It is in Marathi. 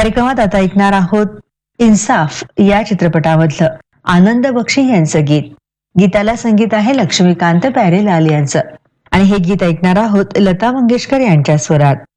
कार्यक्रमात आता ऐकणार आहोत इन्साफ या चित्रपटामधलं आनंद बक्षी यांचं गीत. गीताला संगीत आहे लक्ष्मीकांत प्यारेलाल यांचं आणि हे गीत ऐकणार आहोत लता मंगेशकर यांच्या स्वरात.